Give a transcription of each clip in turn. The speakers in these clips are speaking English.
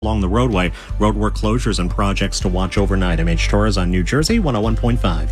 along the roadway. Roadwork closures and projects to watch overnight. MH Torres on New Jersey 101.5.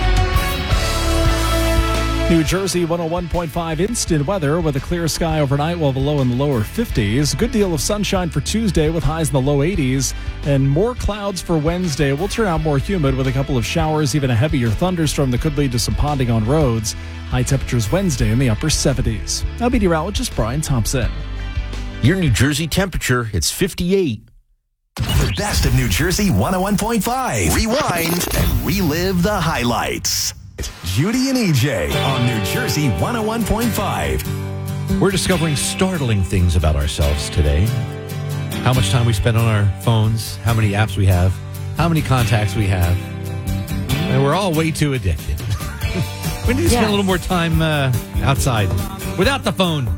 New Jersey 101.5 instant weather with a clear sky overnight. We'll have a low in the lower 50s. Good deal of sunshine for Tuesday with highs in the low 80s. And more clouds for Wednesday. Will turn out more humid with a couple of showers, even a heavier thunderstorm that could lead to some ponding on roads. High temperatures Wednesday in the upper 70s. I'll be meteorologist Brian Thompson. Your New Jersey temperature, it's 58. The best of New Jersey 101.5. Rewind and relive the highlights. Judy and EJ on New Jersey 101.5. We're discovering startling things about ourselves today. How much time we spend on our phones, how many apps we have, how many contacts we have. And we're all way too addicted. We need to spend a little more time outside without the phone.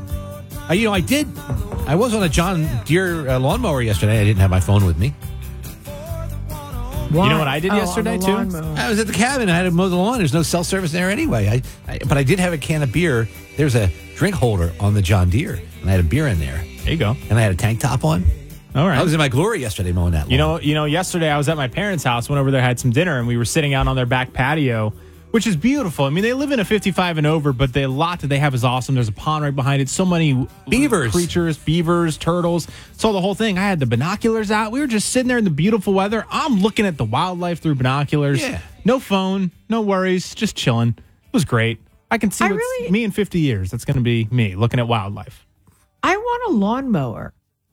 I was on a John Deere lawnmower yesterday. I didn't have my phone with me. Why? You know what I did yesterday, too? I was at the cabin. I had to mow the lawn. There's no cell service there anyway. But I did have a can of beer. There's a drink holder on the John Deere, and I had a beer in there. There you go. And I had a tank top on. All right. I was in my glory yesterday mowing that lawn. You know, yesterday I was at my parents' house, went over there, had some dinner, and we were sitting out on their back patio, which is beautiful. I mean, they live in a 55 and over, but the lot that they have is awesome. There's a pond right behind it. So many creatures, beavers, turtles. So the whole thing, I had the binoculars out. We were just sitting there in the beautiful weather. I'm looking at the wildlife through binoculars. Yeah. No phone, no worries, just chilling. It was great. I can see me in 50 years. That's going to be me looking at wildlife. I want a lawnmower.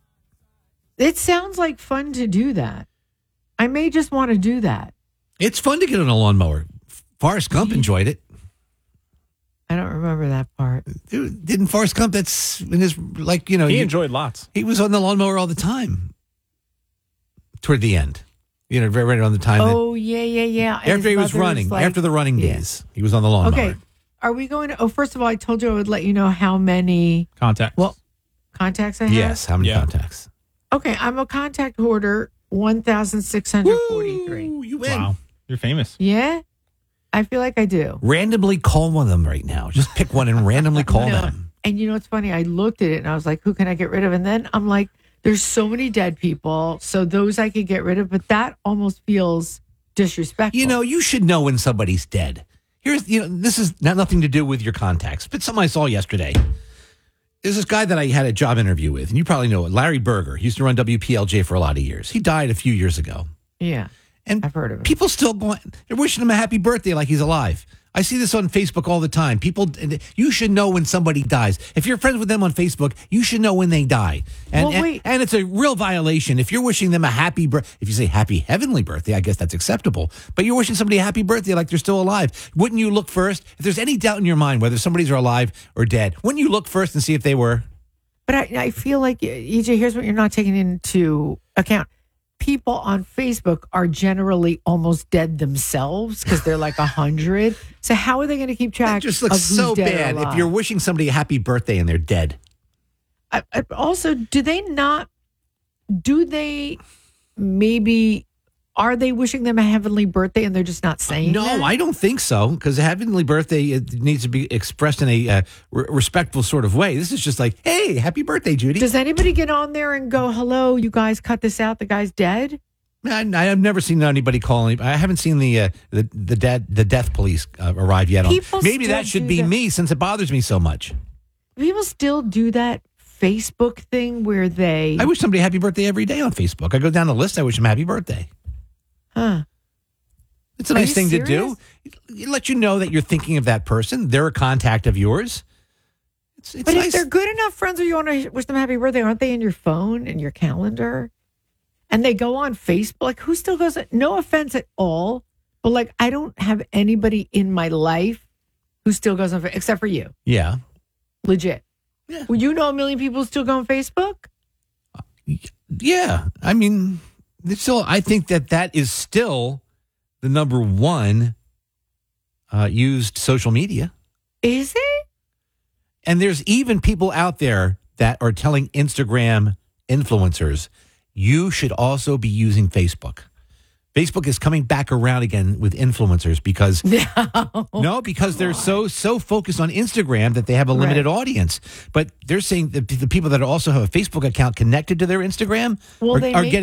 It sounds like fun to do that. I may just want to do that. It's fun to get on a lawnmower. Forrest Gump enjoyed it. I don't remember that part. Didn't Forrest Gump? That's in his, he enjoyed lots. He was on the lawnmower all the time. Toward the end. Right around the time. Oh, yeah. After he was running, after the running days, he was on the lawnmower. Okay. Are we going to, first of all, I told you I would let you know how many contacts. Contacts I have? Yes, how many contacts? Okay, I'm a contact hoarder, 1,643. Woo, you win. Wow. You're famous. Yeah? I feel like I do. Randomly call one of them right now. Just pick one and randomly call them. And you know what's funny? I looked at it and I was like, who can I get rid of? And then I'm like, there's so many dead people, so those I could get rid of, but that almost feels disrespectful. You should know when somebody's dead. This is nothing to do with your contacts, but something I saw yesterday. There's this guy that I had a job interview with, and you probably know it, Larry Berger. He used to run WPLJ for a lot of years. He died a few years ago. Yeah. And I've heard of it. People still they're wishing him a happy birthday like he's alive. I see this on Facebook all the time. You should know when somebody dies. If you're friends with them on Facebook, you should know when they die. And it's a real violation. If you're wishing them a happy birthday, if you say happy heavenly birthday, I guess that's acceptable. But you're wishing somebody a happy birthday like they're still alive. Wouldn't you look first? If there's any doubt in your mind whether somebody's alive or dead, wouldn't you look first and see if they were? But I feel like, EJ, here's what you're not taking into account. People on Facebook are generally almost dead themselves because they're like 100. So how are they going to keep track? That just looks so bad if you're wishing somebody a happy birthday and they're dead. Also, are they wishing them a heavenly birthday and they're just not saying that? No, I don't think so, because a heavenly birthday it needs to be expressed in a respectful sort of way. This is just like, hey, happy birthday, Judy. Does anybody get on there and go, hello, you guys cut this out, the guy's dead? I've never seen anybody calling. I haven't seen the death police arrive yet. Maybe that should be me, since it bothers me so much. People still do that Facebook thing where they... I wish somebody a happy birthday every day on Facebook. I go down the list, I wish them happy birthday. Huh. It's a nice thing to do. It lets you know that you're thinking of that person. They're a contact of yours. It's but nice. If they're good enough friends or you want to wish them happy birthday, aren't they in your phone and your calendar? And they go on Facebook. Like, who still goes? No offense at all, but like, I don't have anybody in my life who still goes on Facebook, except for you. Yeah. Legit. Yeah. Well, you know a million people who still go on Facebook? Yeah. I mean... I think that is still the number one used social media. Is it? And there's even people out there that are telling Instagram influencers, you should also be using Facebook. Facebook is coming back around again with influencers because because they're so focused on Instagram that they have a limited audience. But they're saying that the people that also have a Facebook account connected to their Instagram are getting